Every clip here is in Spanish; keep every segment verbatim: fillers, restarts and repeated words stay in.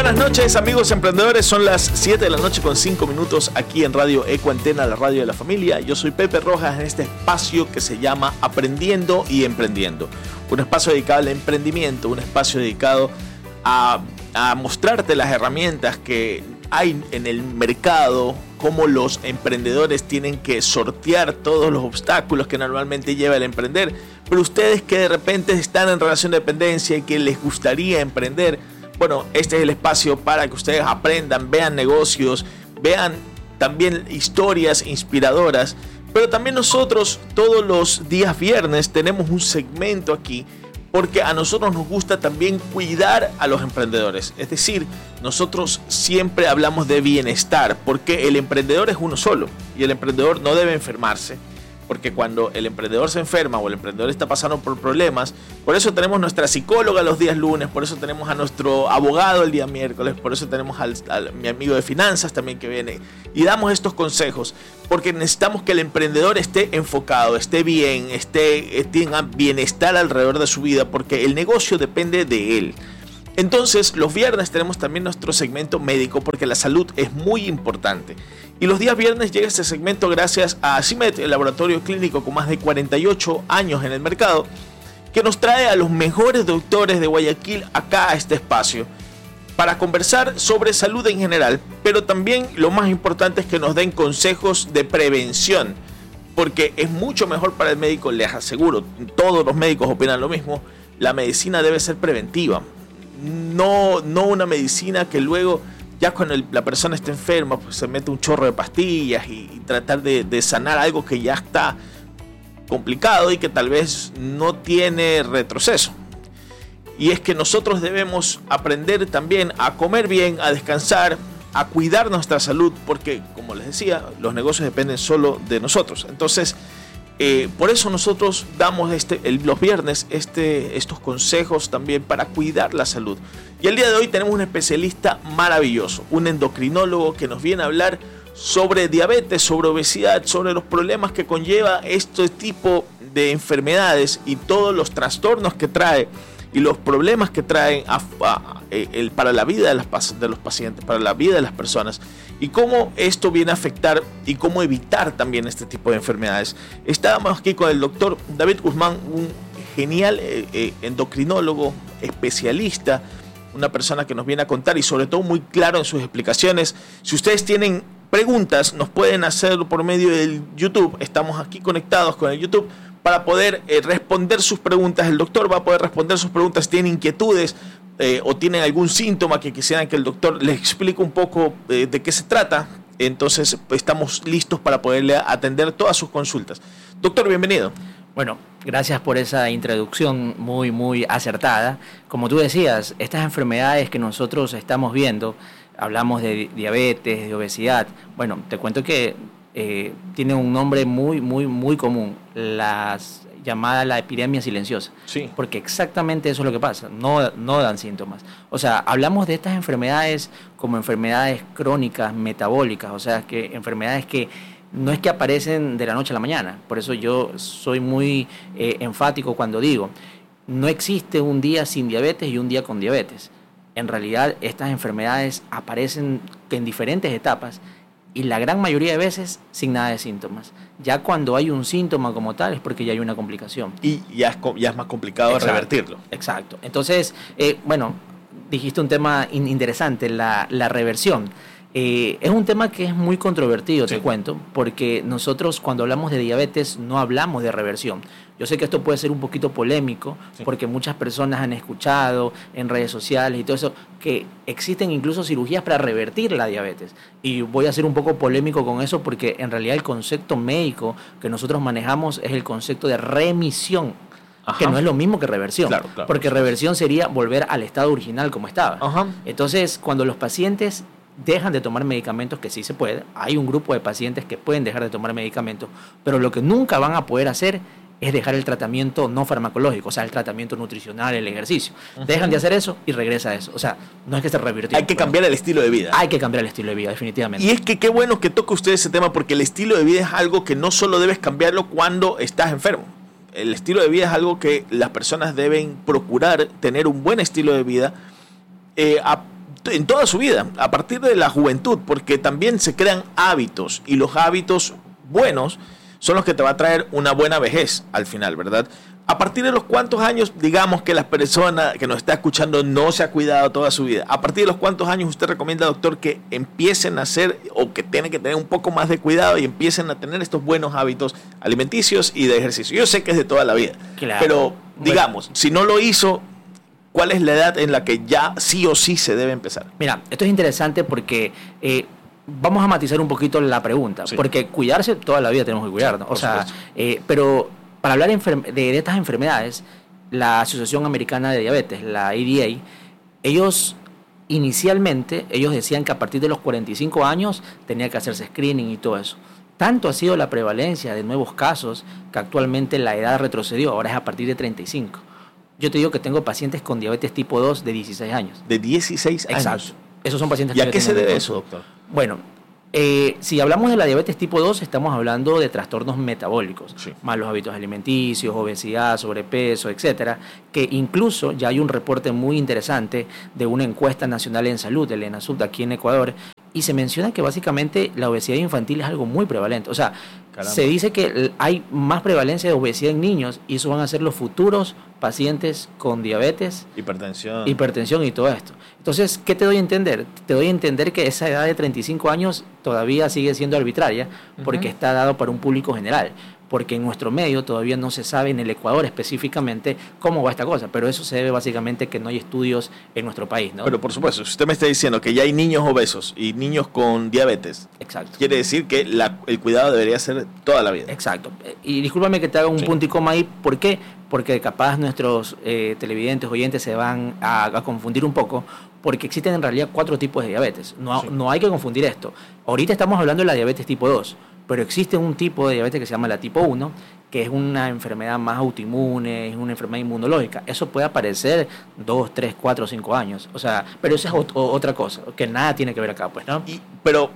buenas noches, amigos emprendedores. Son las siete de la noche con cinco minutos aquí en Radio Eco Antena, la radio de la familia. Yo soy Pepe Rojas en este espacio que se llama Aprendiendo y Emprendiendo. Un espacio dedicado al emprendimiento, un espacio dedicado a, a mostrarte las herramientas que hay en el mercado, cómo los emprendedores tienen que sortear todos los obstáculos que normalmente lleva el emprender. Pero ustedes que de repente están en relación de dependencia y que les gustaría emprender, bueno, este es el espacio para que ustedes aprendan, vean negocios, vean también historias inspiradoras. Pero también nosotros todos los días viernes tenemos un segmento aquí porque a nosotros nos gusta también cuidar a los emprendedores. Es decir, nosotros siempre hablamos de bienestar porque el emprendedor es uno solo y el emprendedor no debe enfermarse. Porque cuando el emprendedor se enferma o el emprendedor está pasando por problemas, por eso tenemos nuestra psicóloga los días lunes, por eso tenemos a nuestro abogado el día miércoles, por eso tenemos al, a mi amigo de finanzas también que viene y damos estos consejos, porque necesitamos que el emprendedor esté enfocado, esté bien, esté, tenga bienestar alrededor de su vida, porque el negocio depende de él. Entonces, los viernes tenemos también nuestro segmento médico porque la salud es muy importante. Y los días viernes llega este segmento gracias a CIMED, el laboratorio clínico con más de cuarenta y ocho años en el mercado, que nos trae a los mejores doctores de Guayaquil acá a este espacio para conversar sobre salud en general, pero también lo más importante es que nos den consejos de prevención, porque es mucho mejor para el médico, les aseguro, todos los médicos opinan lo mismo, la medicina debe ser preventiva. No, no una medicina que luego, ya cuando el, la persona está enferma, pues se mete un chorro de pastillas y, y tratar de, de sanar algo que ya está complicado y que tal vez no tiene retroceso. Y es que nosotros debemos aprender también a comer bien, a descansar, a cuidar nuestra salud, porque, como les decía, los negocios dependen solo de nosotros. Entonces, Eh, por eso nosotros damos este, el, los viernes este, estos consejos también para cuidar la salud. Y el día de hoy tenemos un especialista maravilloso, un endocrinólogo que nos viene a hablar sobre diabetes, sobre obesidad, sobre los problemas que conlleva este tipo de enfermedades y todos los trastornos que trae y los problemas que traen a, a, el, para la vida de, las, de los pacientes, para la vida de las personas, y cómo esto viene a afectar y cómo evitar también este tipo de enfermedades. Estábamos aquí con el doctor David Guzmán, un genial eh, eh, endocrinólogo, especialista, una persona que nos viene a contar y sobre todo muy claro en sus explicaciones. Si ustedes tienen preguntas, nos pueden hacerlo por medio del YouTube. Estamos aquí conectados con el YouTube para poder eh, responder sus preguntas. El doctor va a poder responder sus preguntas si tienen inquietudes eh, o tienen algún síntoma que quisieran que el doctor les explique un poco eh, de qué se trata. Entonces estamos listos para poderle atender todas sus consultas. Doctor, bienvenido. Bueno, gracias por esa introducción muy, muy acertada. Como tú decías, estas enfermedades que nosotros estamos viendo, hablamos de diabetes, de obesidad. Bueno, te cuento que Eh, tiene un nombre muy, muy, muy común, las llamada la epidemia silenciosa. Sí. Porque exactamente eso es lo que pasa, no, no dan síntomas. O sea, hablamos de estas enfermedades como enfermedades crónicas, metabólicas, o sea, que enfermedades que no es que aparecen de la noche a la mañana. Por eso yo soy muy eh, enfático cuando digo, no existe un día sin diabetes y un día con diabetes. En realidad, estas enfermedades aparecen en diferentes etapas y la gran mayoría de veces sin nada de síntomas. Ya cuando hay un síntoma como tal es porque ya hay una complicación. Y ya es, ya es más complicado Exacto, revertirlo. Exacto. Entonces, eh, bueno, dijiste un tema in- interesante, la, la reversión. Eh, es un tema que es muy controvertido, sí. Te cuento, porque nosotros cuando hablamos de diabetes no hablamos de reversión. Yo sé que esto puede ser un poquito polémico, sí. Porque muchas personas han escuchado en redes sociales y todo eso, que existen incluso cirugías para revertir la diabetes. Y voy a ser un poco polémico con eso porque en realidad el concepto médico que nosotros manejamos es el concepto de remisión. Ajá. Que no es lo mismo que reversión, claro, claro. Porque reversión sería volver al estado original como estaba. Ajá. Entonces, cuando los pacientes dejan de tomar medicamentos, que sí se puede, hay un grupo de pacientes que pueden dejar de tomar medicamentos, pero lo que nunca van a poder hacer es dejar el tratamiento no farmacológico, o sea, el tratamiento nutricional, el ejercicio. Uh-huh. Dejan de hacer eso y regresa a eso. O sea, no es que se revirtió. Hay que cambiar el estilo de vida. Hay que cambiar el estilo de vida, definitivamente. Y es que qué bueno que toque usted ese tema, porque el estilo de vida es algo que no solo debes cambiarlo cuando estás enfermo. El estilo de vida es algo que las personas deben procurar tener un buen estilo de vida, eh, a en toda su vida, a partir de la juventud, porque también se crean hábitos y los hábitos buenos son los que te va a traer una buena vejez al final, ¿verdad? A partir de los cuantos años, digamos que la persona que nos está escuchando no se ha cuidado toda su vida, a partir de los cuantos años usted recomienda, doctor, que empiecen a hacer o que tienen que tener un poco más de cuidado y empiecen a tener estos buenos hábitos alimenticios y de ejercicio? Yo sé que es de toda la vida, claro, pero digamos, bueno, si no lo hizo, ¿cuál es la edad en la que ya sí o sí se debe empezar? Mira, esto es interesante porque eh, vamos a matizar un poquito la pregunta, sí, porque cuidarse toda la vida tenemos que cuidarnos, o sea, eh, pero para hablar de, de estas enfermedades, la Asociación Americana de Diabetes, la A D A, ellos inicialmente, ellos decían que a partir de los cuarenta y cinco años tenía que hacerse screening y todo eso. Tanto ha sido la prevalencia de nuevos casos que actualmente la edad retrocedió, ahora es a partir de treinta y cinco. Yo te digo que tengo pacientes con diabetes tipo dos de dieciséis años. ¿De dieciséis años? Exacto. Esos son pacientes que... ¿Y a qué se debe eso, doctor? Bueno, eh, si hablamos de la diabetes tipo dos, estamos hablando de trastornos metabólicos, sí, malos hábitos alimenticios, obesidad, sobrepeso, etcétera, que incluso ya hay un reporte muy interesante de una encuesta nacional en salud, el ENASUD, aquí en Ecuador, y se menciona que básicamente la obesidad infantil es algo muy prevalente. O sea, caramba, se dice que hay más prevalencia de obesidad en niños y eso van a ser los futuros pacientes con diabetes, hipertensión, hipertensión y todo esto. Entonces, ¿qué te doy a entender? Te doy a entender que esa edad de treinta y cinco años todavía sigue siendo arbitraria porque uh-huh. está dado para un público general. Porque en nuestro medio todavía no se sabe, en el Ecuador específicamente, cómo va esta cosa, pero eso se debe básicamente que no hay estudios en nuestro país, ¿no? Pero por supuesto, si usted me está diciendo que ya hay niños obesos y niños con diabetes, exacto, quiere decir que la, el cuidado debería ser toda la vida. Exacto. Y discúlpame que te haga un sí. punto y coma ahí, ¿por qué? Porque capaz nuestros eh, televidentes, oyentes se van a, a confundir un poco, porque existen en realidad cuatro tipos de diabetes. No, sí. no hay que confundir esto. Ahorita estamos hablando de la diabetes tipo dos, pero existe un tipo de diabetes que se llama la tipo uno, que es una enfermedad más autoinmune, es una enfermedad inmunológica. Eso puede aparecer dos, tres, cuatro, cinco años. O sea, pero eso es ot- otra cosa, que nada tiene que ver acá, pues, ¿no? Y, pero,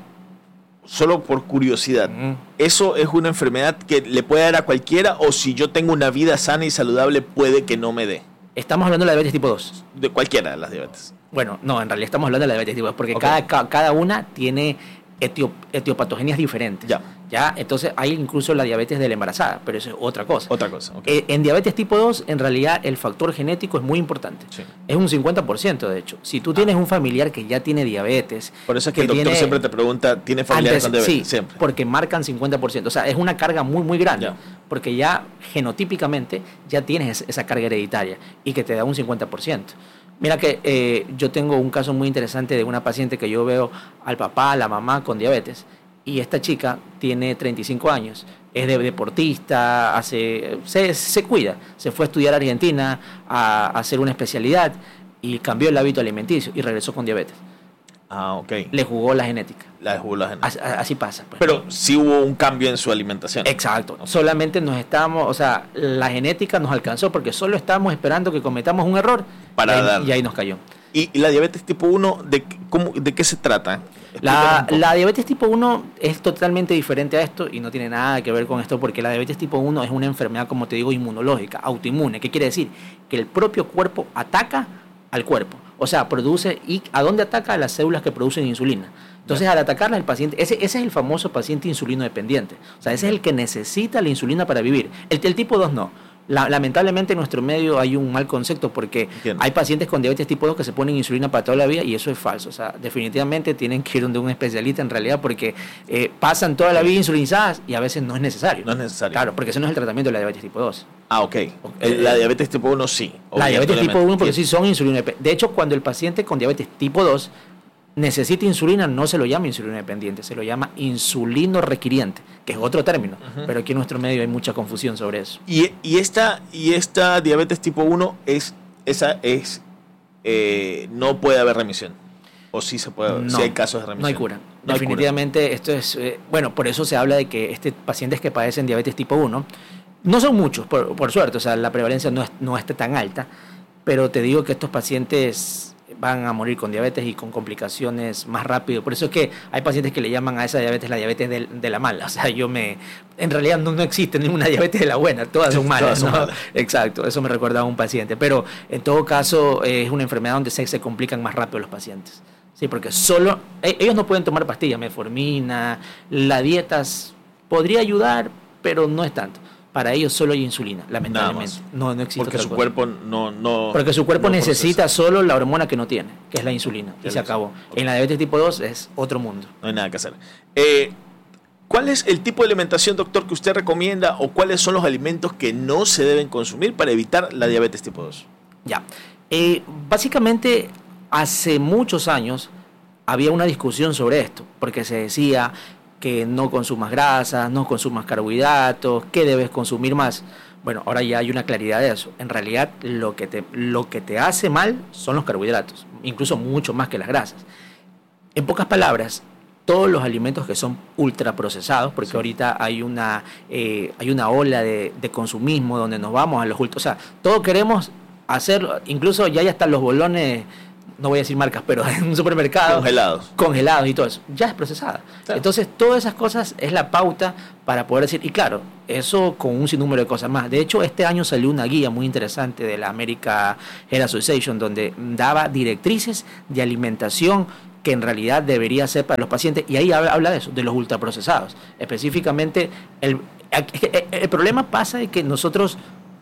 solo por curiosidad, uh-huh. ¿eso es una enfermedad que le puede dar a cualquiera o si yo tengo una vida sana y saludable puede que no me dé? Estamos hablando de la diabetes tipo dos. De cualquiera de las diabetes. Bueno, no, en realidad estamos hablando de la diabetes tipo dos, porque okay. cada, ca- cada una tiene Etiop, etiopatogenias diferentes. Ya. ya. Entonces hay incluso la diabetes de la embarazada, pero eso es otra cosa. Otra cosa. Okay. Eh, en diabetes tipo dos, en realidad el factor genético es muy importante. Sí. Es un cincuenta por ciento de hecho. Si tú tienes ah. un familiar que ya tiene diabetes. Por eso es que, que el doctor tiene, siempre te pregunta, ¿tiene familiares antes, con diabetes? Sí, siempre. Porque marcan cincuenta por ciento. O sea, es una carga muy, muy grande. Ya. Porque ya genotípicamente ya tienes esa carga hereditaria y que te da un cincuenta por ciento. Mira que eh, yo tengo un caso muy interesante de una paciente que yo veo al papá, a la mamá con diabetes. Y esta chica tiene treinta y cinco años, es de, deportista, hace, se, se cuida, se fue a estudiar a Argentina a, a hacer una especialidad y cambió el hábito alimenticio y regresó con diabetes. Ah, ok. Le jugó la genética. Le jugó la genética. Así, así pasa. Pues, Pero ¿no? sí hubo un cambio en su alimentación. Exacto. Okay. Solamente nos estábamos, o sea, la genética nos alcanzó porque solo estábamos esperando que cometamos un error para y, ahí, dar. y ahí nos cayó. ¿Y, y la diabetes tipo uno, de, cómo, de qué se trata? La, la diabetes tipo uno es totalmente diferente a esto y no tiene nada que ver con esto porque la diabetes tipo uno es una enfermedad, como te digo, inmunológica, autoinmune. ¿Qué quiere decir? Que el propio cuerpo ataca al cuerpo. O sea, produce, ¿y a dónde ataca? A las células que producen insulina. Entonces, al atacarla, el paciente, ese, ese es el famoso paciente insulino dependiente. O sea, ese es el que necesita la insulina para vivir. El, el tipo dos no. La, lamentablemente en nuestro medio hay un mal concepto porque Entiendo. hay pacientes con diabetes tipo dos que se ponen insulina para toda la vida y eso es falso. O sea, definitivamente tienen que ir donde un especialista en realidad porque eh, pasan toda la vida insulinizadas y a veces no es necesario. No es necesario. Claro, porque ese no es el tratamiento de la diabetes tipo dos. Ah, ok. okay. La diabetes tipo uno sí. La diabetes tipo uno porque sí son insulina dependientes. De hecho, cuando el paciente con diabetes tipo dos necesita insulina, no se lo llama insulina dependiente, se lo llama insulino requiriente, que es otro término, uh-huh. pero aquí en nuestro medio hay mucha confusión sobre eso. Y, y, esta, y esta diabetes tipo uno, es, esa es eh, no puede haber remisión, o sí se puede, no, si hay casos de remisión. No hay cura. No Definitivamente hay cura. Esto es, eh, bueno, por eso se habla de que este pacientes que padecen diabetes tipo uno, no son muchos, por, por suerte, o sea, la prevalencia no, es, no está tan alta, pero te digo que estos pacientes van a morir con diabetes y con complicaciones más rápido. Por eso es que hay pacientes que le llaman a esa diabetes la diabetes de, de la mala. O sea, yo me... En realidad no, no existe ninguna diabetes de la buena, todas son malas, todas son ¿no? malas. Exacto, eso me recuerda a un paciente. Pero en todo caso es una enfermedad donde se, se complican más rápido los pacientes. Sí, porque solo ellos no pueden tomar pastillas, metformina, la dieta podría ayudar, pero no es tanto. Para ellos solo hay insulina, lamentablemente. No, no existe. Porque otra su cosa. cuerpo no, no Porque su cuerpo no necesita procesa. solo la hormona que no tiene, que es la insulina, y Es se la acabó. insulina. Okay. En la diabetes tipo dos es otro mundo. No hay nada que hacer. Eh, ¿Cuál es el tipo de alimentación, doctor, que usted recomienda o cuáles son los alimentos que no se deben consumir para evitar la diabetes tipo dos? Ya. Eh, básicamente, hace muchos años había una discusión sobre esto, porque se decía que no consumas grasas, no consumas carbohidratos, que debes consumir más. Bueno, ahora ya hay una claridad de eso. En realidad, lo que te, lo que te hace mal son los carbohidratos, incluso mucho más que las grasas. En pocas palabras, todos los alimentos que son ultraprocesados, porque sí. ahorita hay una, eh, hay una ola de, de consumismo donde nos vamos a los ultra... O sea, todos queremos hacerlo, incluso ya hay hasta los bolones... no voy a decir marcas, pero en un supermercado... Congelados. Congelados y todo eso. Ya es procesada. Claro. Entonces, todas esas cosas es la pauta para poder decir... Y claro, eso con un sinnúmero de cosas más. De hecho, este año salió una guía muy interesante de la American Heart Association donde daba directrices de alimentación que en realidad debería ser para los pacientes. Y ahí habla, habla de eso, de los ultraprocesados. Específicamente, el, el, el problema pasa de que nosotros...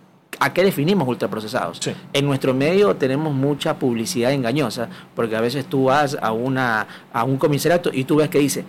¿A qué definimos ultraprocesados? Sí. En nuestro medio tenemos mucha publicidad engañosa, porque a veces tú vas a una a un comisariato y tú ves que dice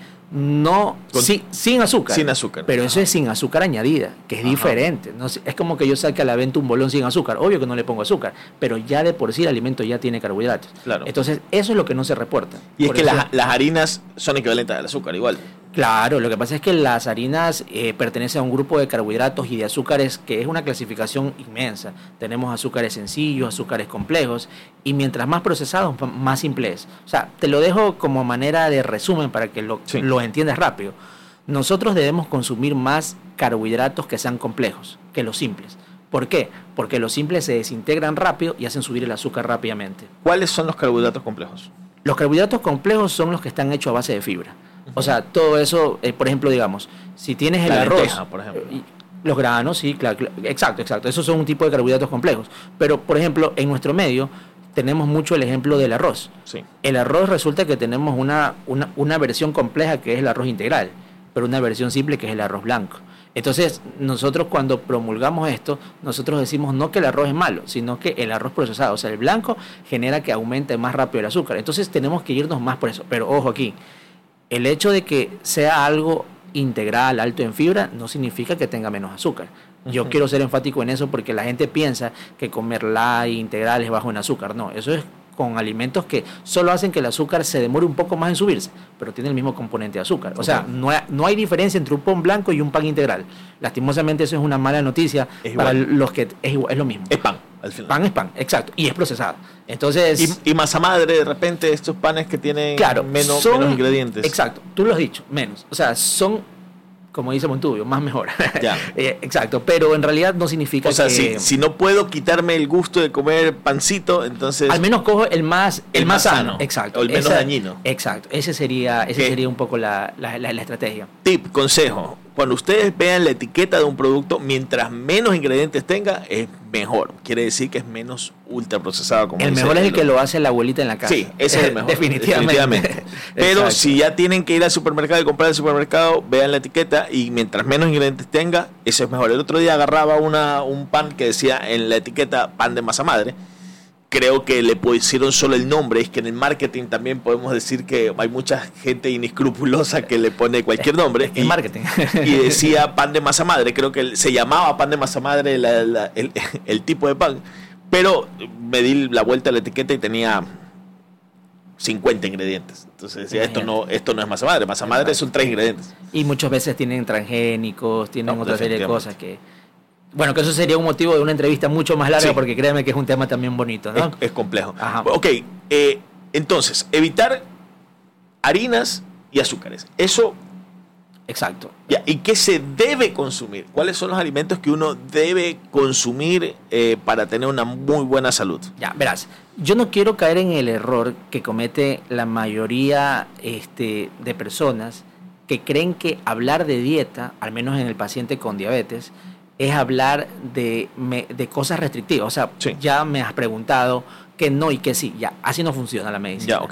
no Con, sí, sin azúcar. Sin azúcar. Pero Ajá. eso es sin azúcar añadida, que es Ajá. diferente. No, es como que yo saque a la venta un bolón sin azúcar. Obvio que no le pongo azúcar, pero ya de por sí el alimento ya tiene carbohidratos. Claro. Entonces, eso es lo que no se reporta. Y por es que eso, las, las harinas son equivalentes al azúcar, igual. Claro, lo que pasa es que las harinas eh, pertenecen a un grupo de carbohidratos y de azúcares que es una clasificación inmensa. Tenemos azúcares sencillos, azúcares complejos, y mientras más procesados, más simple es. O sea, te lo dejo como manera de resumen para que lo, sí. lo entiendas rápido. Nosotros debemos consumir más carbohidratos que sean complejos que los simples. ¿Por qué? Porque los simples se desintegran rápido y hacen subir el azúcar rápidamente. ¿Cuáles son los carbohidratos complejos? Los carbohidratos complejos son los que están hechos a base de fibra. O sea, todo eso, eh, por ejemplo, digamos, si tienes el la arroz, lenteja, por ejemplo. Eh, los granos, sí, claro, claro, exacto, exacto. Esos son un tipo de carbohidratos complejos. Pero, por ejemplo, en nuestro medio tenemos mucho el ejemplo del arroz. Sí. El arroz resulta que tenemos una, una, una versión compleja que es el arroz integral, pero una versión simple que es el arroz blanco. Entonces, nosotros cuando promulgamos esto, nosotros decimos no que el arroz es malo, sino que el arroz procesado, o sea, el blanco, genera que aumente más rápido el azúcar. Entonces, tenemos que irnos más por eso. Pero, ojo aquí, el hecho de que sea algo integral, alto en fibra, no significa que tenga menos azúcar. Yo uh-huh. quiero ser enfático en eso porque la gente piensa que comer light, integral es bajo en azúcar. No, eso es con alimentos que solo hacen que el azúcar se demore un poco más en subirse, pero tiene el mismo componente de azúcar. O okay. sea, no hay, no hay diferencia entre un pan blanco y un pan integral. Lastimosamente eso es una mala noticia es para los que es, igual, es lo mismo. Es pan, al final. Pan es pan, exacto, y es procesado. Entonces, y, y masa madre, de repente, estos panes que tienen claro, menos, son, menos ingredientes. Exacto, tú lo has dicho, menos. O sea, son, como dice Montubio, más mejor. Ya. eh, exacto, pero en realidad no significa o sea, que... si, si no puedo quitarme el gusto de comer pancito, entonces... Al menos cojo el más, el, el más sano. sano. Exacto. O el menos Esa, dañino. Exacto, ese sería, ese sería un poco la, la, la, la estrategia. Tip, consejo. Cuando ustedes vean la etiqueta de un producto, mientras menos ingredientes tenga, es mejor. Quiere decir que es menos ultraprocesado. Como el mejor es el que lo hace la abuelita en la casa. Sí, ese es el mejor. Definitivamente. definitivamente. Pero si ya tienen que ir al supermercado y comprar el supermercado, vean la etiqueta y mientras menos ingredientes tenga, eso es mejor. El otro día agarraba una, un pan que decía en la etiqueta pan de masa madre. Creo que le pusieron solo el nombre. Es que en el marketing también podemos decir que hay mucha gente inescrupulosa que le pone cualquier nombre. En marketing. Y decía pan de masa madre. Creo que se llamaba pan de masa madre la, la, el, el tipo de pan. Pero me di la vuelta a la etiqueta y tenía cincuenta ingredientes. Entonces decía, esto no, esto no es masa madre. Masa madre son tres ingredientes. Y muchas veces tienen transgénicos, tienen no, otra serie de cosas que... Bueno, que eso sería un motivo de una entrevista mucho más larga, sí. porque créeme que es un tema también bonito, ¿no? Es, es complejo. Ajá. Ok, eh, entonces, evitar harinas y azúcares. Eso... Exacto. Ya, ¿y qué se debe consumir? ¿Cuáles son los alimentos que uno debe consumir eh, para tener una muy buena salud? Ya, verás, yo no quiero caer en el error que comete la mayoría este, de personas que creen que hablar de dieta, al menos en el paciente con diabetes, es hablar de, de cosas restrictivas. O sea, sí. ya me has preguntado que no y que sí. Ya, así no funciona la medicina. Ya, okay.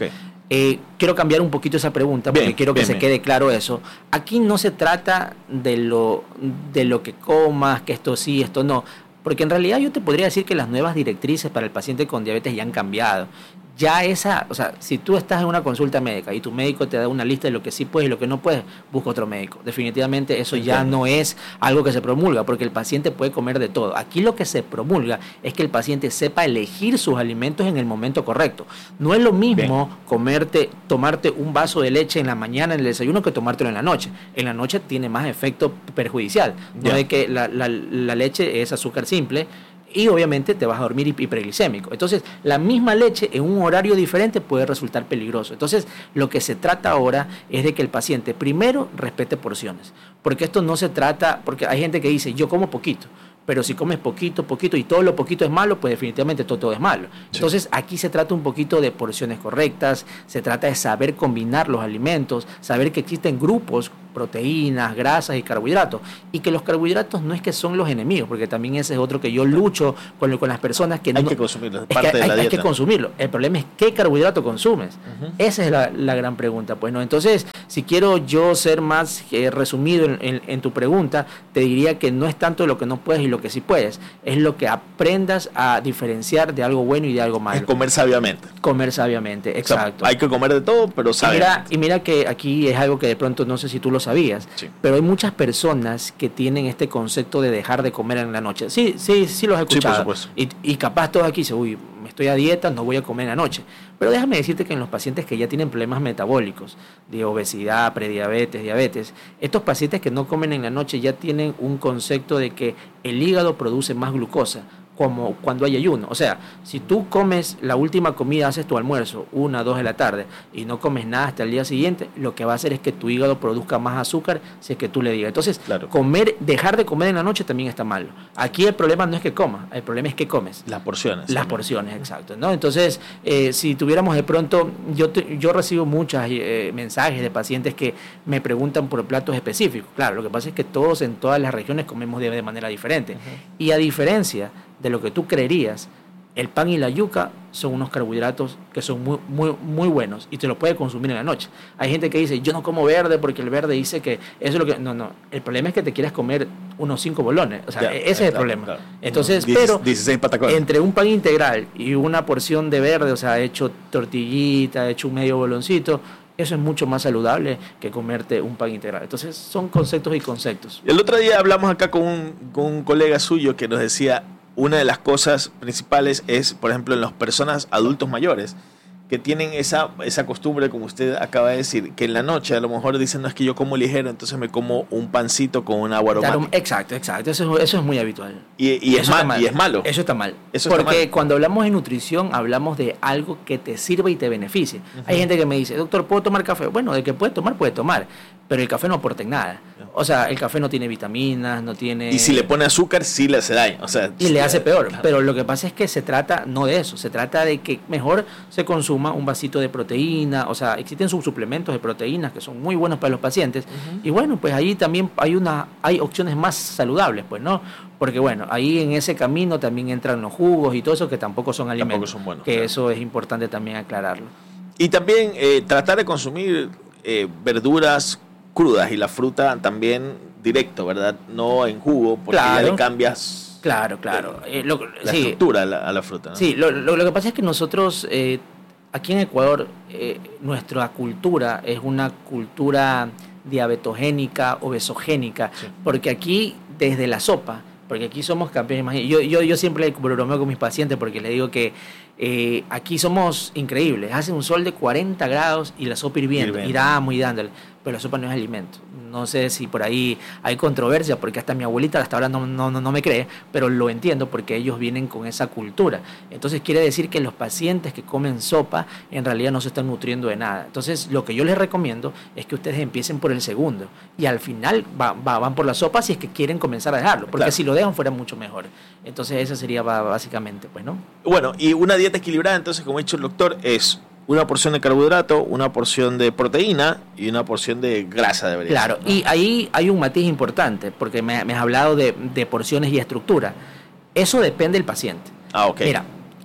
Eh, quiero cambiar un poquito esa pregunta porque bien, quiero que bien, se bien. quede claro eso. Aquí no se trata de lo, de lo que comas, que esto sí, esto no. Porque en realidad yo te podría decir que las nuevas directrices para el paciente con diabetes ya han cambiado. Ya esa, o sea, si tú estás en una consulta médica y tu médico te da una lista de lo que sí puedes y lo que no puedes, busca otro médico. Definitivamente eso ya no es algo que se promulga, porque el paciente puede comer de todo. Aquí lo que se promulga es que el paciente sepa elegir sus alimentos en el momento correcto. No es lo mismo Bien. comerte, tomarte un vaso de leche en la mañana en el desayuno que tomártelo en la noche. En la noche tiene más efecto perjudicial. No es que la, la, la leche es azúcar simple, y obviamente te vas a dormir hiperglicémico. Entonces, la misma leche en un horario diferente puede resultar peligroso. Entonces, lo que se trata ahora es de que el paciente primero respete porciones, porque esto no se trata, porque hay gente que dice, yo como poquito, pero si comes poquito, poquito y todo lo poquito es malo, pues definitivamente todo, todo es malo. Sí. Entonces, aquí se trata un poquito de porciones correctas, se trata de saber combinar los alimentos, saber que existen grupos, proteínas, grasas y carbohidratos, y que los carbohidratos no es que son los enemigos, porque también ese es otro que yo lucho con, con las personas que hay no... que consumirlo, es es parte que de hay, la hay dieta. que consumirlo. El problema es qué carbohidrato consumes. Uh-huh. Esa es la, la gran pregunta, pues, ¿no? Entonces, si quiero yo ser más eh, resumido en, en, en tu pregunta, te diría que no es tanto lo que no puedes y lo que sí puedes, es lo que aprendas a diferenciar de algo bueno y de algo malo. Es comer sabiamente. Comer sabiamente, exacto. O sea, hay que comer de todo, pero sabiamente. Y mira, y mira que aquí es algo que de pronto no sé si tú lo sabías, sí. pero hay muchas personas que tienen este concepto de dejar de comer en la noche. Sí, sí, sí los he escuchado. Sí, por supuesto. Y, y capaz todos aquí dicen, uy, me estoy a dieta, no voy a comer en la noche. Pero déjame decirte que en los pacientes que ya tienen problemas metabólicos, de obesidad, prediabetes, diabetes, estos pacientes que no comen en la noche ya tienen un concepto de que el hígado produce más glucosa, como cuando hay ayuno. O sea, si tú comes la última comida, haces tu almuerzo, una, dos de la tarde, y no comes nada hasta el día siguiente, lo que va a hacer es que tu hígado produzca más azúcar si es que tú le digas. Entonces, claro. comer, dejar de comer en la noche también está malo. Aquí el problema no es que comas, el problema es que comes. Las porciones. Las también. porciones, exacto, ¿no? Entonces, eh, si tuviéramos de pronto, yo, te, yo recibo muchos eh, mensajes de pacientes que me preguntan por platos específicos. Claro, lo que pasa es que todos en todas las regiones comemos de, de manera diferente. Uh-huh. Y a diferencia de lo que tú creerías, el pan y la yuca son unos carbohidratos que son muy, muy, muy buenos y te lo puedes consumir en la noche. Hay gente que dice, yo no como verde porque el verde dice que eso es lo que... No, no, el problema es que te quieres comer unos cinco bolones. O sea, ya, ese es el claro, problema. Claro. Entonces, diez, pero dieciséis patacones. Entre un pan integral y una porción de verde, o sea, hecho tortillita, hecho un medio boloncito, eso es mucho más saludable que comerte un pan integral. Entonces, son conceptos y conceptos. El otro día hablamos acá con un, con un colega suyo que nos decía, una de las cosas principales es, por ejemplo, en las personas adultos mayores, que tienen esa, esa costumbre, como usted acaba de decir, que en la noche a lo mejor dicen, no es que yo como ligero, entonces me como un pancito con un agua aromática. Claro, exacto, exacto, eso es, eso es muy habitual. Y, y, es mal, mal. y es malo. Eso está mal. Eso Porque está mal. Cuando hablamos de nutrición, hablamos de algo que te sirva y te beneficie. Uh-huh. Hay gente que me dice, doctor, ¿puedo tomar café? Bueno, de que puede tomar, puede tomar, pero el café no aporta en nada. O sea, el café no tiene vitaminas, no tiene... Y si le pone azúcar, sí le hace daño. O sea, y sí le hace peor. Claro. Pero lo que pasa es que se trata no de eso. Se trata de que mejor se consuma un vasito de proteína. O sea, existen sus suplementos de proteínas que son muy buenos para los pacientes. Uh-huh. Y bueno, pues ahí también hay una hay opciones más saludables, pues, ¿no? Porque bueno, ahí en ese camino también entran los jugos y todo eso que tampoco son alimentos. Tampoco son buenos. Que claro. eso es importante también aclararlo. Y también eh, tratar de consumir eh, verduras crudas y la fruta también directo, ¿verdad? No en jugo, porque claro. ya le cambias claro, claro. Eh, eh, lo, la sí. estructura a la, a la fruta, ¿no? Sí, lo, lo, lo que pasa es que nosotros eh, aquí en Ecuador eh, nuestra cultura es una cultura diabetogénica, obesogénica, sí. porque aquí desde la sopa, porque aquí somos campeones, yo, yo, yo siempre bromeo con mis pacientes porque les digo que eh, aquí somos increíbles, hace un sol de cuarenta grados y la sopa hirviendo, hirviendo. y damos y dándole, pero la sopa no es alimento. No sé si por ahí hay controversia, porque hasta mi abuelita hasta ahora no, no, no me cree, pero lo entiendo porque ellos vienen con esa cultura. Entonces quiere decir que los pacientes que comen sopa en realidad no se están nutriendo de nada. Entonces lo que yo les recomiendo es que ustedes empiecen por el segundo y al final va, va, van por la sopa si es que quieren comenzar a dejarlo, porque claro. si lo dejan fuera mucho mejor. Entonces esa sería básicamente, pues, ¿no? Bueno, y una dieta equilibrada, entonces, como ha dicho el doctor, es una porción de carbohidrato, una porción de proteína y una porción de grasa, debería Claro, ser, ¿no? Y ahí hay un matiz importante, porque me, me has hablado de, de porciones y estructura. Eso depende del paciente. Ah, ok. Mira,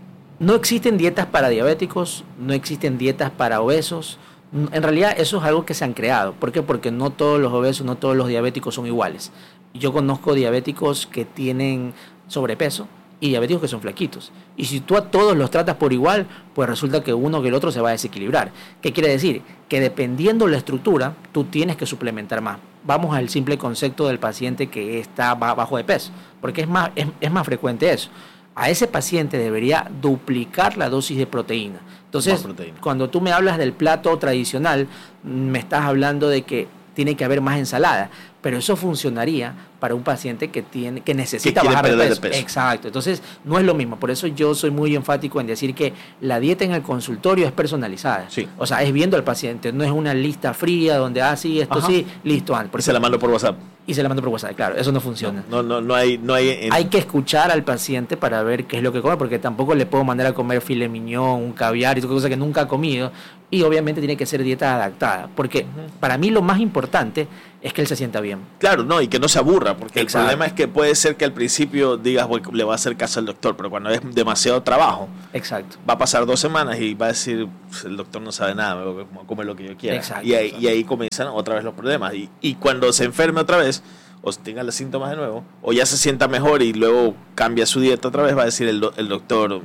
no existen dietas para diabéticos, no existen dietas para obesos. En realidad eso es algo que se han creado. ¿Por qué? Porque no todos los obesos, no todos los diabéticos son iguales. Yo conozco diabéticos que tienen sobrepeso y diabéticos que son flaquitos. Y si tú a todos los tratas por igual, pues resulta que uno que el otro se va a desequilibrar. ¿Qué quiere decir? Que dependiendo la estructura, tú tienes que suplementar más. Vamos al simple concepto del paciente que está bajo de peso, porque es más, es, es más frecuente eso. A ese paciente debería duplicar la dosis de proteína. Entonces, proteína. Cuando tú me hablas del plato tradicional, me estás hablando de que tiene que haber más ensalada, pero eso funcionaría para un paciente que tiene que necesita que bajar de peso. de peso. Exacto. Entonces, no es lo mismo. Por eso yo soy muy enfático en decir que la dieta en el consultorio es personalizada. Sí. O sea, es viendo al paciente, no es una lista fría donde, ah, sí, esto Ajá. sí, listo. Y se la mando por WhatsApp. Y se la mando por WhatsApp, claro, eso no funciona. No, no, no hay... No hay, en... hay que escuchar al paciente para ver qué es lo que come, porque tampoco le puedo mandar a comer filet mignon, un caviar y toda cosa que nunca ha comido. Y obviamente tiene que ser dieta adaptada, porque uh-huh. para mí lo más importante es que él se sienta bien. Claro, no, y que no se aburra, porque Exacto. el problema es que puede ser que al principio digas, bueno, le va a hacer caso al doctor, pero cuando es demasiado trabajo, Exacto. va a pasar dos semanas y va a decir, el doctor no sabe nada, me voy a comer lo que yo quiera. Exacto, y, ahí, exacto. y ahí comienzan otra vez los problemas. Y, y cuando se enferme otra vez, o tenga los síntomas de nuevo, o ya se sienta mejor y luego cambia su dieta otra vez, va a decir el, el doctor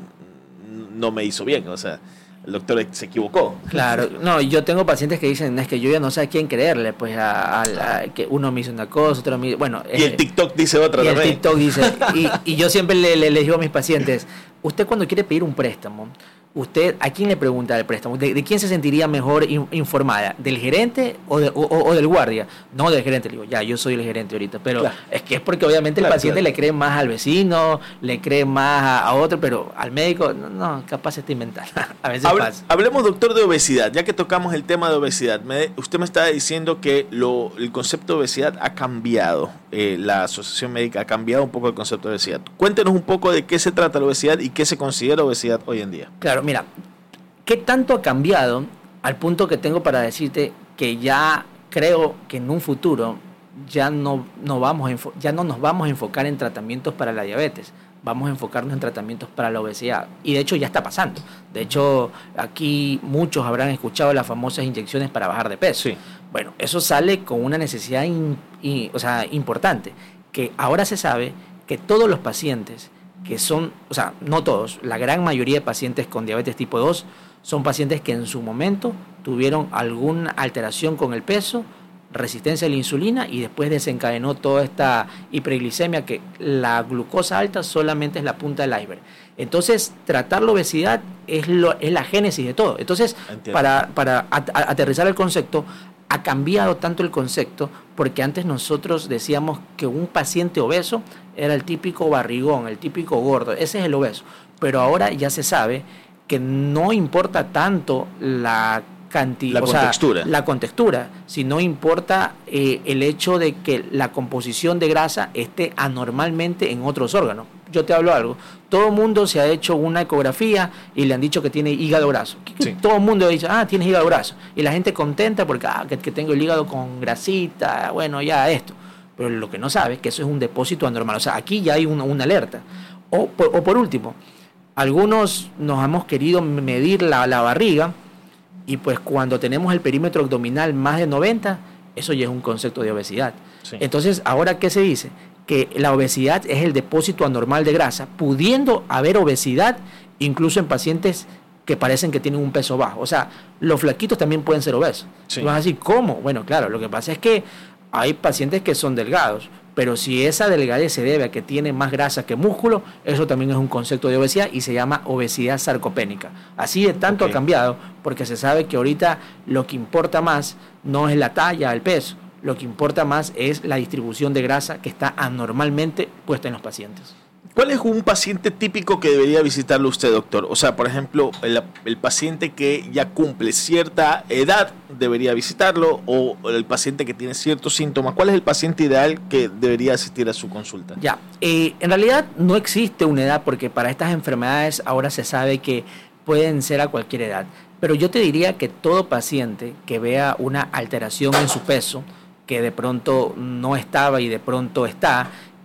no me hizo bien, o sea, el doctor se equivocó. Claro, no, yo tengo pacientes que dicen, es que yo ya no sé a quién creerle, pues a, a, a que uno me dice una cosa, otro me dice, bueno. Y eh, el TikTok dice otra y también. El TikTok dice, y, y yo siempre le, le, le digo a mis pacientes, usted cuando quiere pedir un préstamo, ¿usted a quién le pregunta el préstamo? ¿De, de quién se sentiría mejor in, informada? ¿Del gerente o, de, o, o del guardia? No, del gerente. Le digo, ya, yo soy el gerente ahorita. Pero claro. es que es porque obviamente claro, el paciente claro. le cree más al vecino, le cree más a, a otro, pero al médico, no, no capaz está inventando. A veces Hable, pasa. Hablemos, doctor, de obesidad. Ya que tocamos el tema de obesidad, me, usted me está diciendo que lo, el concepto de obesidad ha cambiado. Eh, la Asociación Médica ha cambiado un poco el concepto de obesidad. Cuéntenos un poco de qué se trata la obesidad y qué se considera obesidad hoy en día. Claro, mira, ¿qué tanto ha cambiado al punto que tengo para decirte que ya creo que en un futuro ya no, no, vamos a, ya no nos vamos a enfocar en tratamientos para la diabetes? Vamos a enfocarnos en tratamientos para la obesidad. Y de hecho ya está pasando. De hecho, aquí muchos habrán escuchado las famosas inyecciones para bajar de peso. Sí. Bueno, eso sale con una necesidad in, in, o sea, importante, que ahora se sabe que todos los pacientes que son, o sea, no todos, la gran mayoría de pacientes con diabetes tipo dos son pacientes que en su momento tuvieron alguna alteración con el peso, resistencia a la insulina y después desencadenó toda esta hiperglicemia, que la glucosa alta solamente es la punta del iceberg. Entonces, tratar la obesidad es, lo, es la génesis de todo. Entonces, Entiendo. para, para at- aterrizar el concepto, ha cambiado tanto el concepto, porque antes nosotros decíamos que un paciente obeso era el típico barrigón, el típico gordo, ese es el obeso. Pero ahora ya se sabe que no importa tanto la cantidad, la o contextura, sea, la contextura, sino importa eh, el hecho de que la composición de grasa esté anormalmente en otros órganos. Yo te hablo algo, todo el mundo se ha hecho una ecografía y le han dicho que tiene hígado graso. Sí. Todo el mundo dice, ah, tienes hígado graso. Y la gente contenta porque, ah, que, que tengo el hígado con grasita, bueno, ya esto. Pero lo que no sabe es que eso es un depósito anormal. O sea, aquí ya hay una, una alerta. O por, o por último, algunos nos hemos querido medir la, la barriga y pues cuando tenemos el perímetro abdominal más de noventa, eso ya es un concepto de obesidad. Sí. Entonces, ¿ahora qué se dice? Que la obesidad es el depósito anormal de grasa, pudiendo haber obesidad incluso en pacientes que parecen que tienen un peso bajo. O sea, los flaquitos también pueden ser obesos. Sí. Y vas a decir, ¿cómo? Bueno, claro, lo que pasa es que hay pacientes que son delgados, pero si esa delgadez se debe a que tiene más grasa que músculo, eso también es un concepto de obesidad y se llama obesidad sarcopénica. Así de tanto okay. ha cambiado, porque se sabe que ahorita lo que importa más no es la talla, el peso, lo que importa más es la distribución de grasa que está anormalmente puesta en los pacientes. ¿Cuál es un paciente típico que debería visitarlo usted, doctor? O sea, por ejemplo, el, el paciente que ya cumple cierta edad debería visitarlo, o el paciente que tiene ciertos síntomas. ¿Cuál es el paciente ideal que debería asistir a su consulta? Ya, eh, en realidad no existe una edad, porque para estas enfermedades ahora se sabe que pueden ser a cualquier edad. Pero yo te diría que todo paciente que vea una alteración en su peso, que de pronto no estaba y de pronto está,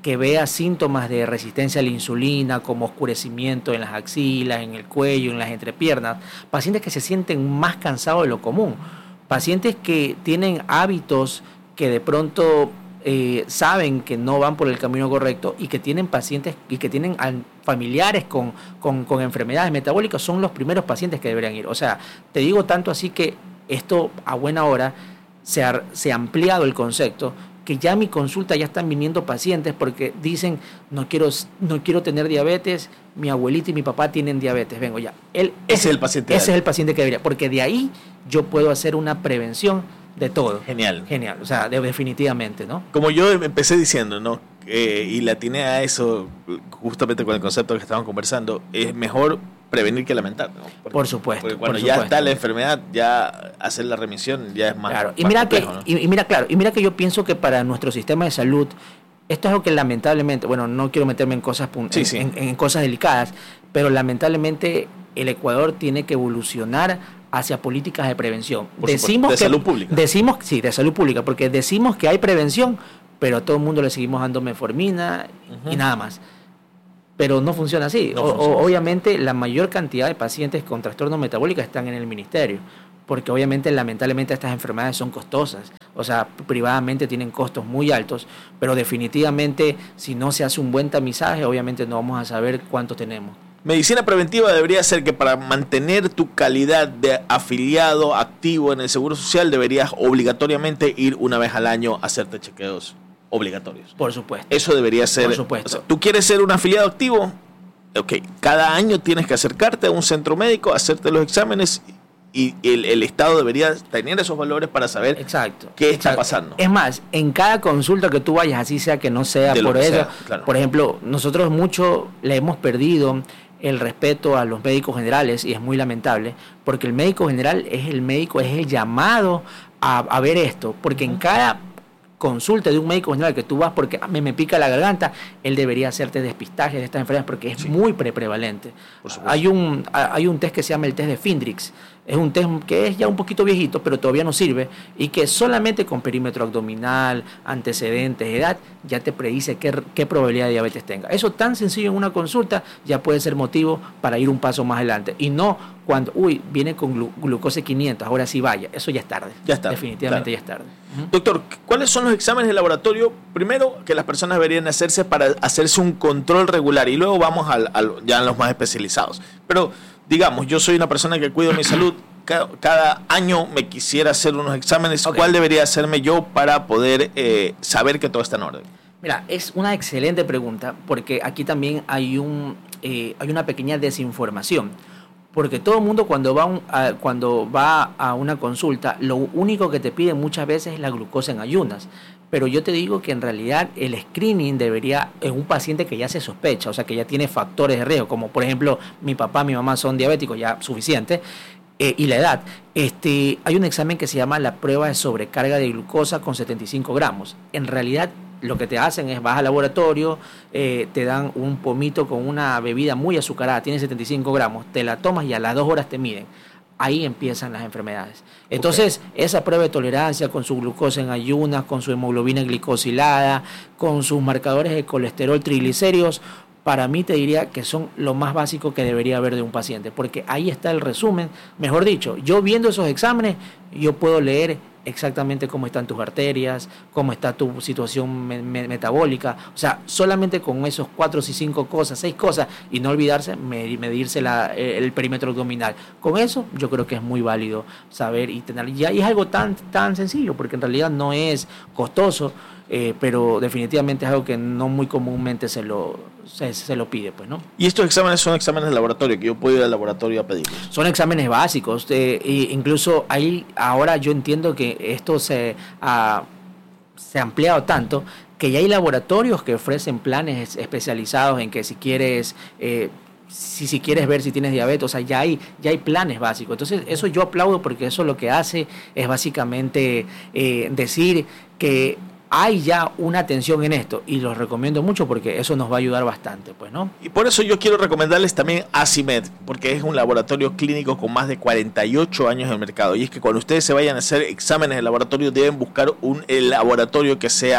que vea síntomas de resistencia a la insulina, como oscurecimiento en las axilas, en el cuello, en las entrepiernas, pacientes que se sienten más cansados de lo común, pacientes que tienen hábitos que de pronto eh, saben que no van por el camino correcto y que tienen pacientes y que tienen familiares con, con, con enfermedades metabólicas, son los primeros pacientes que deberían ir. O sea, te digo tanto así que esto a buena hora se ha, se ha ampliado el concepto, que ya a mi consulta ya están viniendo pacientes porque dicen, no quiero, no quiero tener diabetes, mi abuelita y mi papá tienen diabetes, vengo ya. Él, ese es el paciente. Ese es el paciente que debería, porque de ahí yo puedo hacer una prevención de todo. Genial. Genial, o sea, de, definitivamente, ¿no? Como yo empecé diciendo, ¿no? Eh, y le atiné a eso justamente con el concepto que estaban conversando, es mejor prevenir que lamentar, ¿no? Porque, por supuesto. Porque cuando por ya supuesto. está la enfermedad, ya hacer la remisión ya es más, claro. más y mira complejo, que, ¿no? y, y mira, claro, y mira que yo pienso que para nuestro sistema de salud, esto es algo que lamentablemente, bueno, no quiero meterme en cosas, sí, en, sí. En, en cosas delicadas, pero lamentablemente el Ecuador tiene que evolucionar hacia políticas de prevención. Por decimos de que, salud pública. Decimos, sí, de salud pública, porque decimos que hay prevención, pero a todo el mundo le seguimos dando metformina uh-huh. y nada más. Pero no funciona así. No o, funciona. O, obviamente la mayor cantidad de pacientes con trastornos metabólicos están en el ministerio, porque obviamente lamentablemente estas enfermedades son costosas, o sea, privadamente tienen costos muy altos, pero definitivamente si no se hace un buen tamizaje, obviamente no vamos a saber cuánto tenemos. Medicina preventiva debería ser que para mantener tu calidad de afiliado activo en el Seguro Social deberías obligatoriamente ir una vez al año a hacerte chequeos obligatorios. Por supuesto. Eso debería ser. Por supuesto. O sea, ¿tú quieres ser un afiliado activo? Ok, cada año tienes que acercarte a un centro médico, hacerte los exámenes y el, el Estado debería tener esos valores para saber exacto, qué exacto. está pasando. Es más, en cada consulta que tú vayas, así sea que no sea por eso, sea, claro. Por ejemplo, nosotros mucho le hemos perdido el respeto a los médicos generales y es muy lamentable porque el médico general es el médico, es el llamado a, a ver esto, porque en cada consulta de un médico general que tú vas porque me, me pica la garganta, él debería hacerte despistaje de estas enfermedades porque es sí. muy pre prevalente. Hay un, hay un test que se llama el test de Findrix. Es un test que es ya un poquito viejito, pero todavía no sirve y que solamente con perímetro abdominal, antecedentes, edad, ya te predice qué, qué probabilidad de diabetes tenga. Eso tan sencillo en una consulta ya puede ser motivo para ir un paso más adelante. Y no cuando, uy, viene con glu glucosa quinientos, ahora sí vaya. Eso ya es tarde. Ya está. Definitivamente claro. ya es tarde. Uh-huh. Doctor, ¿cuáles son los exámenes de laboratorio? Primero, que las personas deberían hacerse para hacerse un control regular y luego vamos al, al, ya a los más especializados. Pero digamos, yo soy una persona que cuido mi salud, cada, cada año me quisiera hacer unos exámenes, okay. ¿Cuál debería hacerme yo para poder eh, saber que todo está en orden? Mira, es una excelente pregunta, porque aquí también hay, un, eh, hay una pequeña desinformación, porque todo el mundo cuando va, un, a, cuando va a una consulta, lo único que te piden muchas veces es la glucosa en ayunas. Pero yo te digo que en realidad el screening debería, en un paciente que ya se sospecha, o sea, que ya tiene factores de riesgo, como por ejemplo mi papá, mi mamá son diabéticos, ya suficiente, eh, y la edad, este, hay un examen que se llama la prueba de sobrecarga de glucosa con setenta y cinco gramos. En realidad lo que te hacen es vas al laboratorio, eh, te dan un pomito con una bebida muy azucarada, tiene setenta y cinco gramos, te la tomas y a las dos horas te miden. Ahí empiezan las enfermedades. Entonces, okay. Esa prueba de tolerancia con su glucosa en ayunas, con su hemoglobina glicosilada, con sus marcadores de colesterol, triglicéridos, para mí te diría que son lo más básico que debería haber de un paciente, porque ahí está el resumen. Mejor dicho, yo viendo esos exámenes, yo puedo leer exactamente cómo están tus arterias, cómo está tu situación me me metabólica, o sea, solamente con esos cuatro o cinco cosas, seis cosas, y no olvidarse medir, medirse la, el perímetro abdominal. Con eso yo creo que es muy válido saber y tener, y es algo tan, tan sencillo, porque en realidad no es costoso, eh, pero definitivamente es algo que no muy comúnmente se lo, se, se lo pide, pues, ¿no? ¿Y estos exámenes son exámenes de laboratorio, que yo puedo ir al laboratorio a pedirlos? Son exámenes básicos, eh, e incluso ahí ahora yo entiendo que esto se ha, se ha ampliado tanto que ya hay laboratorios que ofrecen planes especializados en que si quieres eh, si, si quieres ver si tienes diabetes, o sea, ya hay, ya hay planes básicos. Entonces eso yo aplaudo porque eso lo que hace es básicamente eh, decir que hay ya una atención en esto y los recomiendo mucho porque eso nos va a ayudar bastante, pues, ¿no? Y por eso yo quiero recomendarles también Acimed, porque es un laboratorio clínico con más de cuarenta y ocho años en el mercado. Y es que cuando ustedes se vayan a hacer exámenes de laboratorio deben buscar un el laboratorio que sea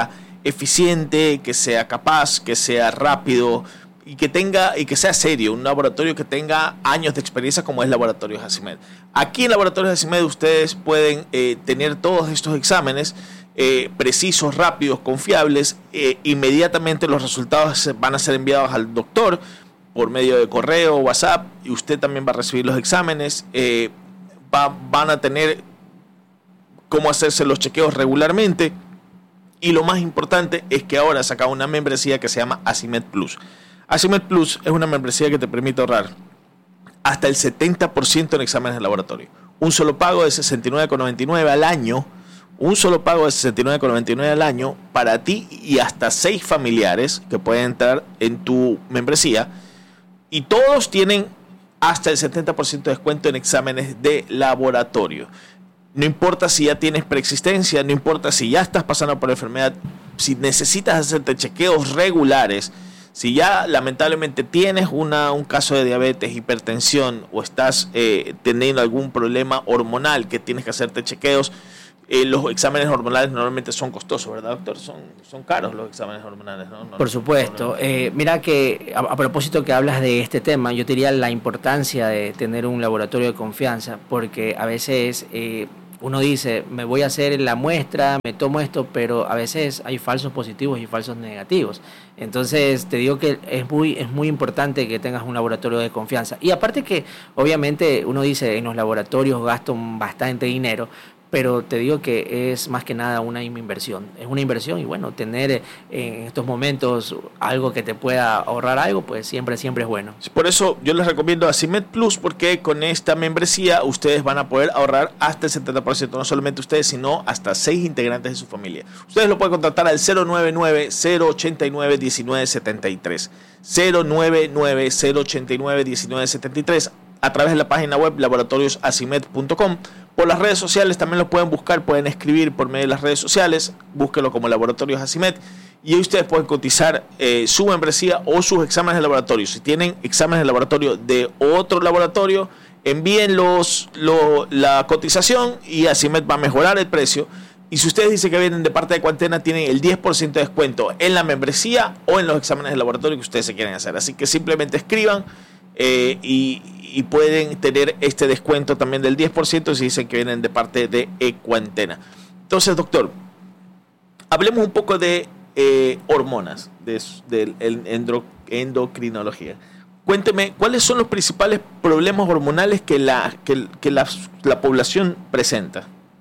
eficiente, que sea capaz, que sea rápido y que tenga y que sea serio, un laboratorio que tenga años de experiencia como es Laboratorios Asimed. Aquí en Laboratorios Asimed ustedes pueden eh, tener todos estos exámenes eh, precisos, rápidos, confiables. Eh, inmediatamente los resultados van a ser enviados al doctor por medio de correo, WhatsApp, y usted también va a recibir los exámenes. Eh, va, van a tener cómo hacerse los chequeos regularmente. Y lo más importante es que ahora saca una membresía que se llama Asimed Plus. Asimed Plus es una membresía que te permite ahorrar hasta el setenta por ciento en exámenes de laboratorio. Un solo pago de sesenta y nueve con noventa y nueve al año, un solo pago de sesenta y nueve con noventa y nueve al año para ti y hasta seis familiares que pueden entrar en tu membresía. Y todos tienen hasta el setenta por ciento de descuento en exámenes de laboratorio. No importa si ya tienes preexistencia, no importa si ya estás pasando por enfermedad, si necesitas hacerte chequeos regulares, si ya lamentablemente tienes una, un caso de diabetes, hipertensión o estás eh, teniendo algún problema hormonal que tienes que hacerte chequeos, eh, los exámenes hormonales normalmente son costosos, ¿verdad, doctor? Son, son caros los exámenes hormonales, ¿no? no Por supuesto. Eh, mira que a, a propósito que hablas de este tema, yo te diría la importancia de tener un laboratorio de confianza, porque a veces eh, uno dice, me voy a hacer la muestra, me tomo esto, pero a veces hay falsos positivos y falsos negativos. Entonces te digo que es muy, es muy importante que tengas un laboratorio de confianza. Y aparte que obviamente uno dice, en los laboratorios gasto bastante dinero, pero te digo que es más que nada una inversión. Es una inversión y bueno, tener en estos momentos algo que te pueda ahorrar algo, pues siempre, siempre es bueno. Por eso yo les recomiendo Asimed Plus, porque con esta membresía ustedes van a poder ahorrar hasta el setenta por ciento, no solamente ustedes, sino hasta seis integrantes de su familia. Ustedes lo pueden contactar al cero nueve nueve, cero ochenta y nueve, diecinueve setenta y tres. cero nueve nueve, cero ochenta y nueve, diecinueve setenta y tres a través de la página web laboratorios asimed punto com. Por las redes sociales también lo pueden buscar, pueden escribir por medio de las redes sociales, búsquelo como Laboratorios Asimed y ahí ustedes pueden cotizar eh, su membresía o sus exámenes de laboratorio. Si tienen exámenes de laboratorio de otro laboratorio, envíen los, lo, la cotización y Asimed va a mejorar el precio. Y si ustedes dicen que vienen de parte de Ecuantena, tienen el diez por ciento de descuento en la membresía o en los exámenes de laboratorio que ustedes se quieren hacer. Así que simplemente escriban eh, y... y pueden tener este descuento también del diez por ciento si dicen que vienen de parte de Ecuantena. Entonces, doctor, hablemos un poco de eh, hormonas, de, de, de endocrinología. Cuénteme, ¿cuáles son los principales problemas hormonales que la, que, que la, la población presenta?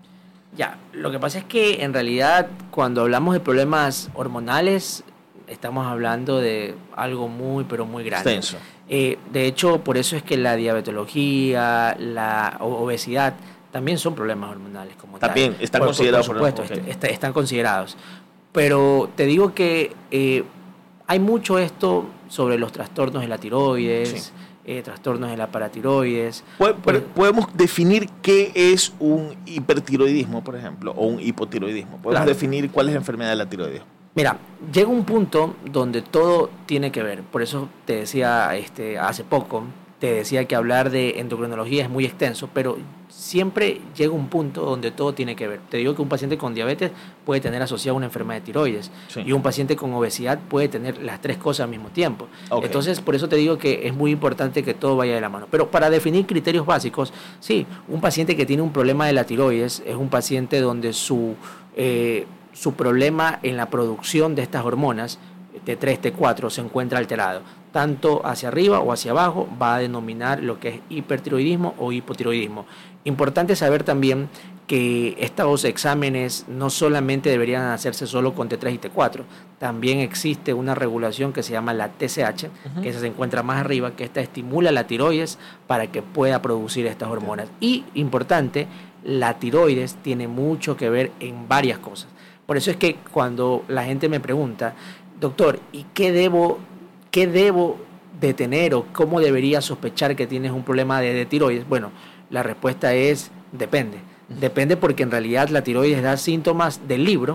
Ya, lo que pasa es que en realidad cuando hablamos de problemas hormonales estamos hablando de algo muy, pero muy grande. Extenso. Eh, de hecho, por eso es que la diabetología, la obesidad, también son problemas hormonales como también tal. están por, considerados. Por supuesto, okay. est- están considerados. Pero te digo que eh, hay mucho esto sobre los trastornos de la tiroides, sí. eh, trastornos de la paratiroides. ¿Pod- ¿Podemos definir qué es un hipertiroidismo, por ejemplo, o un hipotiroidismo? ¿Podemos claro. definir cuál es la enfermedad de la tiroides? Mira, llega un punto donde todo tiene que ver. Por eso te decía este, hace poco, te decía que hablar de endocrinología es muy extenso, pero siempre llega un punto donde todo tiene que ver. Te digo que un paciente con diabetes puede tener asociada una enfermedad de tiroides, sí. y un paciente con obesidad puede tener las tres cosas al mismo tiempo. Okay. Entonces, por eso te digo que es muy importante que todo vaya de la mano. Pero para definir criterios básicos, sí, un paciente que tiene un problema de la tiroides es un paciente donde su... Eh, su problema en la producción de estas hormonas T tres, T cuatro se encuentra alterado, tanto hacia arriba o hacia abajo, va a denominar lo que es hipertiroidismo o hipotiroidismo. Importante saber también que estos exámenes no solamente deberían hacerse solo con T tres y T cuatro, también existe una regulación que se llama la T S H, uh-huh. que se encuentra más arriba, que esta estimula la tiroides para que pueda producir estas hormonas. Y, importante, la tiroides tiene mucho que ver en varias cosas. Por eso es que cuando la gente me pregunta, doctor, ¿y qué debo, qué debo de tener o cómo debería sospechar que tienes un problema de, de tiroides? Bueno, la respuesta es depende. Depende porque en realidad la tiroides da síntomas del libro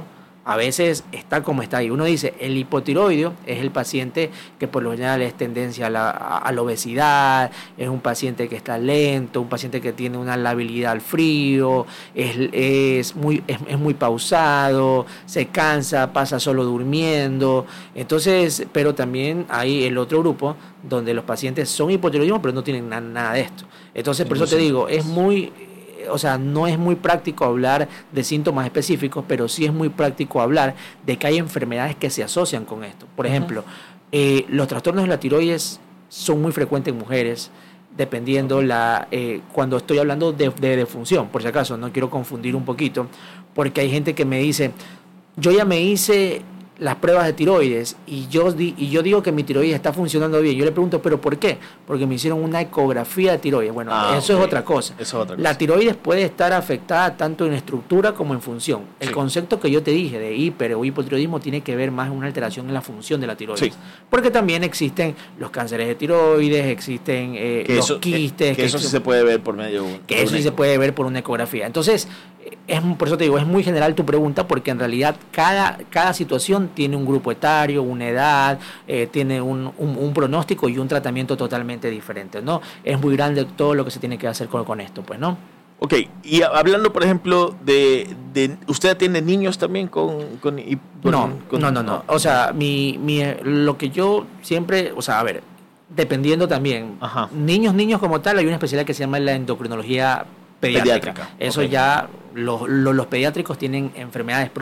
a veces está como está ahí. Uno dice, el hipotiroideo es el paciente que por lo general es tendencia a la, a la obesidad, es un paciente que está lento, un paciente que tiene una labilidad al frío, es, es, muy, es, es muy pausado, se cansa, pasa solo durmiendo. Entonces, pero también hay el otro grupo donde los pacientes son hipotiroidismo pero no tienen na, nada de esto. Entonces, por eso te digo, es muy... O sea, no es muy práctico hablar de síntomas específicos, pero sí es muy práctico hablar de que hay enfermedades que se asocian con esto. Por ejemplo, uh-huh. eh, los trastornos de la tiroides son muy frecuentes en mujeres, dependiendo okay. la eh, cuando estoy hablando de, de, de función, por si acaso, no quiero confundir un poquito, porque hay gente que me dice, yo ya me hice las pruebas de tiroides y yo, di, y yo digo que mi tiroides está funcionando bien. Yo le pregunto, ¿pero por qué? Porque me hicieron una ecografía de tiroides. Bueno, ah, eso okay. es otra cosa. Eso es otra cosa. La tiroides puede estar afectada tanto en estructura como en función. El sí. concepto que yo te dije de hiper o hipotiroidismo tiene que ver más en una alteración en la función de la tiroides. Sí. Porque también existen los cánceres de tiroides, existen eh, los eso, quistes. Que, que eso sí se puede ver por medio de un, Que eso sí se puede ver por una ecografía. Entonces, es, por eso te digo, es muy general tu pregunta, porque en realidad cada, cada situación tiene un grupo etario, una edad, eh, tiene un, un, un pronóstico y un tratamiento totalmente diferente, ¿no? Es muy grande todo lo que se tiene que hacer con, con esto, pues, ¿no? Ok, y hablando, por ejemplo, de... de ¿usted tiene niños también con...? con, con no, con, no, no, no. O sea, mi, mi, lo que yo siempre... O sea, a ver, dependiendo también. Ajá. Niños, niños como tal, hay una especialidad que se llama la endocrinología pediátrica. pediátrica. Eso okay. ya... Los, los, los pediátricos tienen enfermedades